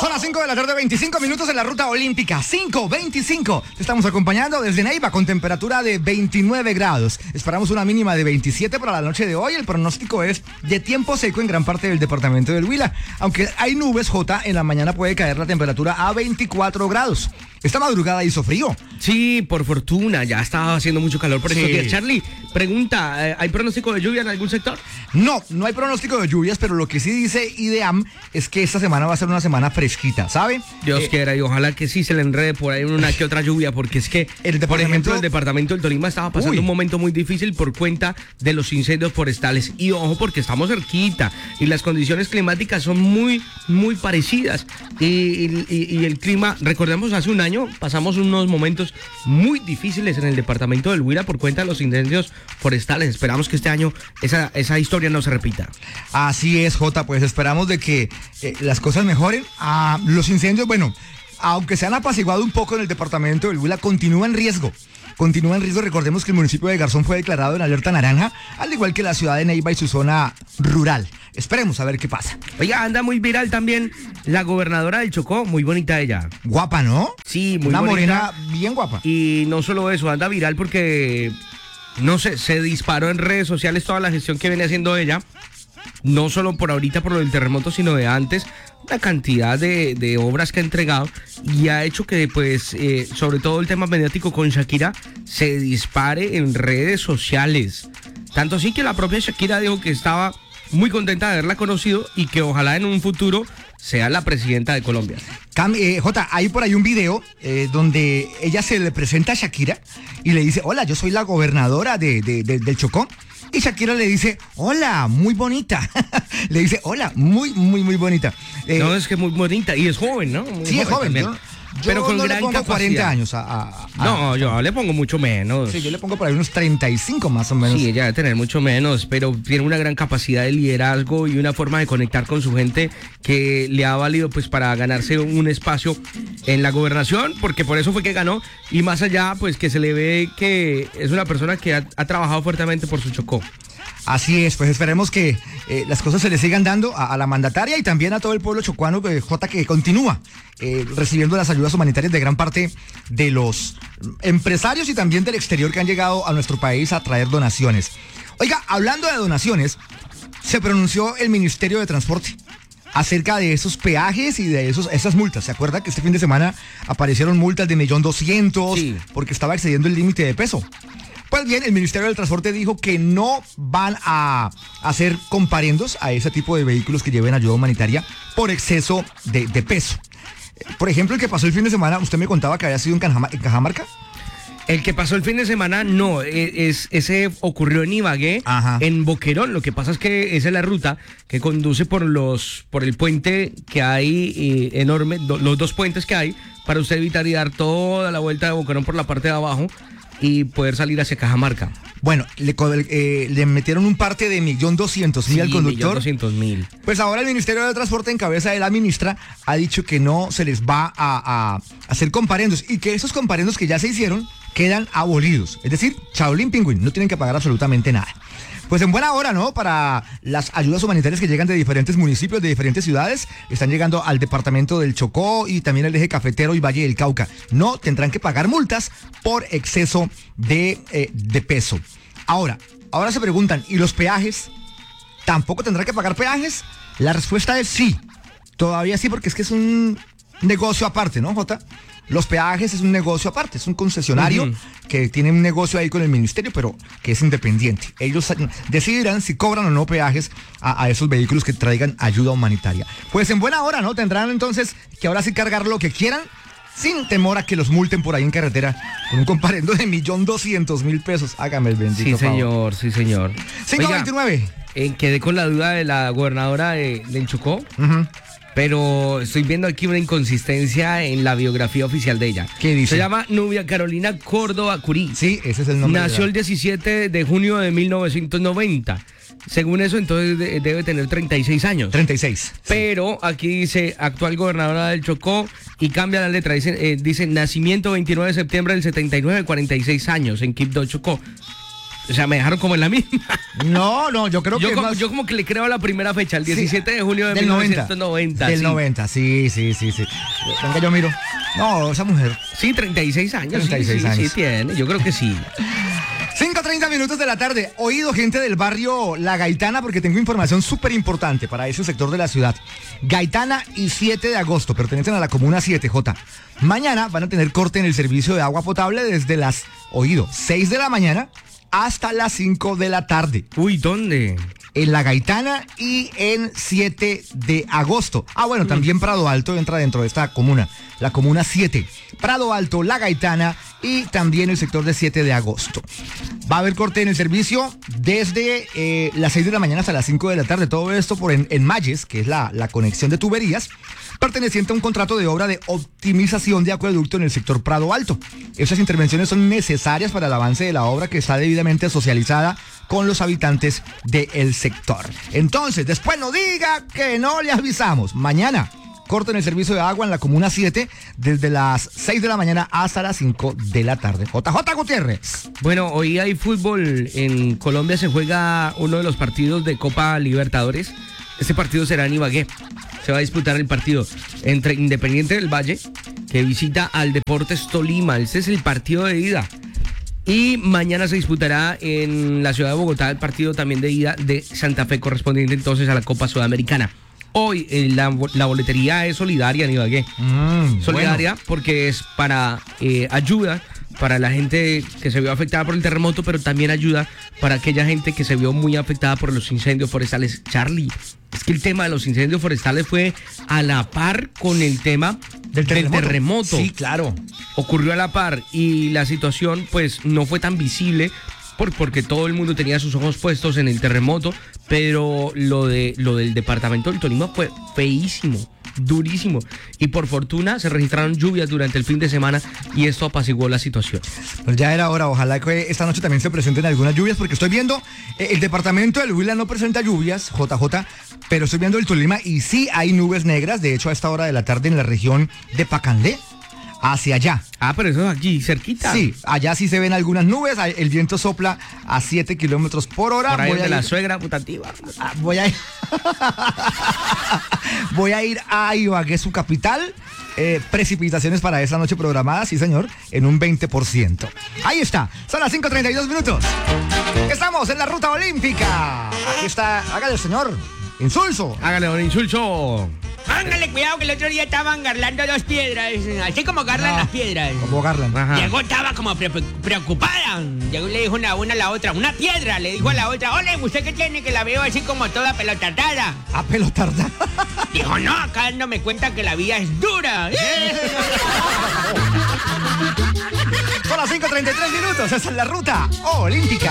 Son las 5 de la tarde, 25 minutos en la ruta olímpica. 5:25. Te estamos acompañando desde Neiva con temperatura de 29 grados. Esperamos una mínima de 27 para la noche de hoy. El pronóstico es de tiempo seco en gran parte del departamento del Huila. Aunque hay nubes, Jota, en la mañana puede caer la temperatura a 24 grados. Esta madrugada hizo frío. Sí, por fortuna, ya estaba haciendo mucho calor por estos días. Charlie, pregunta, ¿hay pronóstico de lluvia en algún sector? No hay pronóstico de lluvias, pero lo que sí dice IDEAM es que esta semana va a ser una semana fresquita, ¿sabe? Dios quiera, y ojalá que sí se le enrede por ahí una que otra lluvia, porque es que, por ejemplo, el departamento del Tolima estaba pasando un momento muy difícil por cuenta de los incendios forestales. Y ojo, porque estamos cerquita y las condiciones climáticas son muy, muy parecidas. Y el clima, recordemos, hace un año pasamos unos momentos muy difíciles en el departamento del Huila por cuenta de los incendios forestales. Esperamos que este año esa historia no se repita. Así es, Jota, pues esperamos de que las cosas mejoren. Los incendios, bueno, aunque se han apaciguado un poco en el departamento del Huila, continúa en riesgo. Recordemos que el municipio de Garzón fue declarado en alerta naranja, al igual que la ciudad de Neiva y su zona rural. Esperemos a ver qué pasa. Oiga, anda muy viral también la gobernadora del Chocó, muy bonita ella. Guapa, ¿no? Sí, muy bonita. Una morena bien guapa. Y no solo eso, anda viral porque, no sé, se disparó en redes sociales toda la gestión que viene haciendo ella. No solo por ahorita, por lo del terremoto, sino de antes. Una cantidad de obras que ha entregado y ha hecho que, pues, sobre todo el tema mediático con Shakira se dispare en redes sociales. Tanto así que la propia Shakira dijo que estaba muy contenta de haberla conocido y que ojalá en un futuro sea la presidenta de Colombia. Jota, hay por ahí un video donde ella se le presenta a Shakira y le dice: hola, yo soy la gobernadora del Chocó. Y Shakira le dice: hola, muy bonita. Le dice: hola, muy, muy, muy bonita. No, es que muy bonita y es joven, ¿no? Muy joven. Pero con no gran le pongo capacidad. 40 años No, yo le pongo mucho menos. Sí, yo le pongo por ahí unos 35 más o menos. Sí, ella debe tener mucho menos, pero tiene una gran capacidad de liderazgo y una forma de conectar con su gente que le ha valido, pues, para ganarse un espacio en la gobernación, porque por eso fue que ganó, y más allá, pues, que se le ve que es una persona que ha trabajado fuertemente por su Chocó. Así es, pues esperemos que las cosas se le sigan dando a la mandataria y también a todo el pueblo chocuano, Jota, que continúa recibiendo las ayudas humanitarias de gran parte de los empresarios y también del exterior que han llegado a nuestro país a traer donaciones. Oiga, hablando de donaciones, se pronunció el Ministerio de Transporte acerca de esos peajes y de esas multas. ¿Se acuerda que este fin de semana aparecieron multas de 1.200.000 sí, porque estaba excediendo el límite de peso? Pues bien, el Ministerio del Transporte dijo que no van a hacer comparendos a ese tipo de vehículos que lleven ayuda humanitaria por exceso de peso. Por ejemplo, el que pasó el fin de semana, usted me contaba que había sido en Cajamarca. El que pasó el fin de semana, no, ese ocurrió en Ibagué, en Boquerón. Lo que pasa es que esa es la ruta que conduce por el puente que hay enorme, los dos puentes que hay, para usted evitar y dar toda la vuelta de Boquerón por la parte de abajo y poder salir hacia Cajamarca. Bueno, le metieron un parte de 1.200.000 al conductor. 1.200.000. Pues ahora el Ministerio de Transporte, en cabeza de la ministra, ha dicho que no se les va a hacer comparendos y que esos comparendos que ya se hicieron quedan abolidos. Es decir, Chaolín Pingüín, no tienen que pagar absolutamente nada. Pues en buena hora, ¿no? Para las ayudas humanitarias que llegan de diferentes municipios, de diferentes ciudades, están llegando al departamento del Chocó y también al eje cafetero y Valle del Cauca. No tendrán que pagar multas por exceso de peso. Ahora se preguntan, ¿y los peajes? ¿Tampoco tendrán que pagar peajes? La respuesta es sí. Todavía sí, porque es que es un negocio aparte, ¿no, Jota? Los peajes es un negocio aparte, es un concesionario que tiene un negocio ahí con el ministerio, pero que es independiente. Ellos decidirán si cobran o no peajes a esos vehículos que traigan ayuda humanitaria. Pues en buena hora, ¿no? Tendrán entonces que ahora sí cargar lo que quieran, sin temor a que los multen por ahí en carretera con un comparendo de 1.200.000 pesos. Hágame el bendito favor. Sí, señor. 529. Quedé con la duda de la gobernadora del Chocó. Pero estoy viendo aquí una inconsistencia en la biografía oficial de ella. ¿Qué dice? Se llama Nubia Carolina Córdoba Curí. Sí, ese es el nombre. Nació el 17 de junio de 1990. Según eso, entonces debe tener 36 años. 36. Pero aquí dice actual gobernadora del Chocó y cambia la letra. Dice nacimiento 29 de septiembre del 79, 46 años en Quibdó, Chocó. O sea, me dejaron como en la misma. No, yo creo que yo como que le creo a la primera fecha, el 17 de junio de del 1990. Del sí. 90, sí. Venga, yo miro. No, esa mujer. Sí, 36 años. 36 años. Sí tiene, yo creo que sí. 5:30 minutos de la tarde. Oído, gente del barrio La Gaitana, porque tengo información súper importante para ese sector de la ciudad. Gaitana y 7 de agosto, pertenecen a la comuna 7J. Mañana van a tener corte en el servicio de agua potable desde las, 6 de la mañana hasta las 5 de la tarde. Uy, ¿dónde? En La Gaitana y en 7 de agosto. Bueno, también Prado Alto entra dentro de esta comuna, la comuna 7. Prado Alto, La Gaitana y también el sector de 7 de agosto. Va a haber corte en el servicio desde las 6 de la mañana hasta las 5 de la tarde. Todo esto por en Malles, que es la conexión de tuberías, perteneciente a un contrato de obra de optimización de acueducto en el sector Prado Alto. Estas intervenciones son necesarias para el avance de la obra, que está debidamente socializada con los habitantes del sector. Entonces, después no diga que no le avisamos. Mañana, corte en el servicio de agua en la comuna 7 desde las 6 de la mañana hasta las 5 de la tarde. JJ Gutiérrez. Bueno, hoy hay fútbol. En Colombia se juega uno de los partidos de Copa Libertadores. Este partido será en Ibagué. Se va a disputar el partido entre Independiente del Valle, que visita al Deportes Tolima. Este es el partido de ida. Y mañana se disputará en la ciudad de Bogotá el partido también de ida de Santa Fe, correspondiente entonces a la Copa Sudamericana. Hoy la boletería es solidaria en Ibagué. Solidaria porque es para ayuda para la gente que se vio afectada por el terremoto, pero también ayuda para aquella gente que se vio muy afectada por los incendios forestales. Charlie, es que el tema de los incendios forestales fue a la par con el tema del terremoto. Sí, claro. Ocurrió a la par y la situación pues no fue tan visible porque todo el mundo tenía sus ojos puestos en el terremoto, pero lo del departamento del Tolima fue feísimo, durísimo, y por fortuna se registraron lluvias durante el fin de semana y esto apaciguó la situación. Pues ya era hora, ojalá que esta noche también se presenten algunas lluvias, porque estoy viendo el departamento del Huila no presenta lluvias, JJ, pero estoy viendo el Tolima y sí hay nubes negras. De hecho, a esta hora de la tarde en la región de Pacandé, hacia allá. Pero eso es aquí, cerquita. Sí, allá sí se ven algunas nubes, el viento sopla a 7 kilómetros por hora. Por ahí de la suegra putativa. Voy a ir a Ibagué, su capital. Precipitaciones para esta noche programadas, sí señor, en un 20%. Ahí está, son las 5:32 minutos. Estamos en la ruta olímpica. Aquí está, hágale señor, Insulso. Hágale, don Insulso. Póngale cuidado que el otro día estaban garlando 2 piedras, así como garlan las piedras. Como garlan. Ajá. Llegó, estaba como preocupada. Llegó y le dijo una a la otra, una piedra, le dijo a la otra, ole, ¿usted qué tiene? Que la veo así como toda pelotartada. A pelotarda. Dijo, no, acá no me cuenta que la vida es dura. Son las 5:33 minutos, esa es la ruta olímpica.